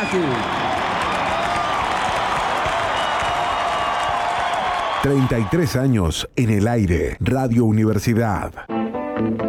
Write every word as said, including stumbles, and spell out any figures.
Iñaki. treinta y tres años en el aire. Radio Universidad.